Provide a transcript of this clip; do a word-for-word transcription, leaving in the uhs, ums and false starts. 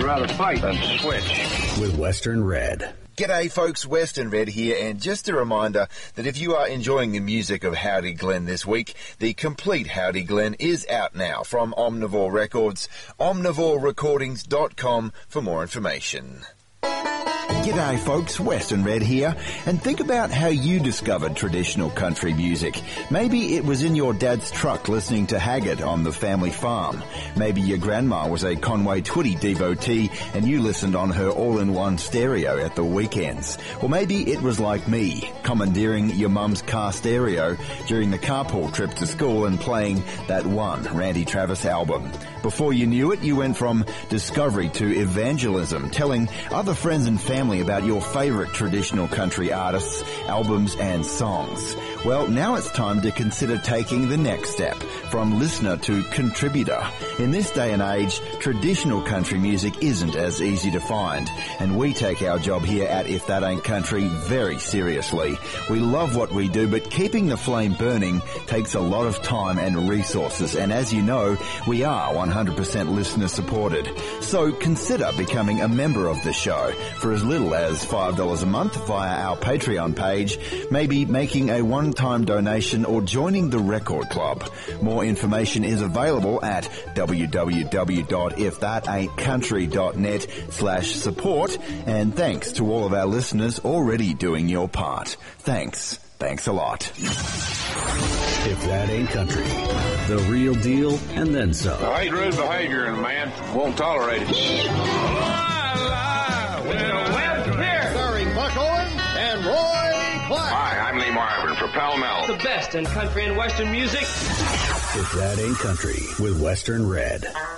rather fight than switch. With Western Red. G'day folks, Western Red here, and just a reminder that if you are enjoying the music of Howdy Glen this week, the complete Howdy Glen is out now from Omnivore Records, omnivore recordings dot com for more information. G'day folks, Western Red here, and think about how you discovered traditional country music. Maybe it was in your dad's truck listening to Haggard on the family farm. Maybe your grandma was a Conway Twitty devotee and you listened on her all-in-one stereo at the weekends. Or maybe it was like me, commandeering your mum's car stereo during the carpool trip to school and playing that one Randy Travis album. Before you knew it, you went from discovery to evangelism, telling other friends and family about your favorite traditional country artists, albums and songs. Well, now it's time to consider taking the next step, from listener to contributor. In this day and age, traditional country music isn't as easy to find, and we take our job here at If That Ain't Country very seriously. We love what we do, but keeping the flame burning takes a lot of time and resources, and as you know, we are one hundred percent listener supported. So consider becoming a member of the show for as little as five dollars a month via our Patreon page, maybe making a one-time donation or joining the Record Club. More information is available at w w w dot if that ain't country dot net slash support, and thanks to all of our listeners already doing your part. Thanks. Thanks a lot. If That Ain't Country, the real deal and then some. I hate rude behavior in a man. Won't tolerate it. Starring Buck Owens and Roy Clark. Hi, I'm Lee Marvin for Pall Mall. The best in country and western music. If That Ain't Country with Western Red.